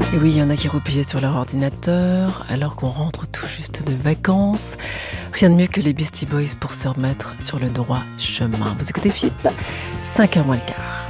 Et oui, il y en a qui roupillaient sur leur ordinateur alors qu'on rentre tout juste de vacances. Rien de mieux que les Beastie Boys pour se remettre sur le droit chemin. Vous écoutez FIP, 5h moins le quart.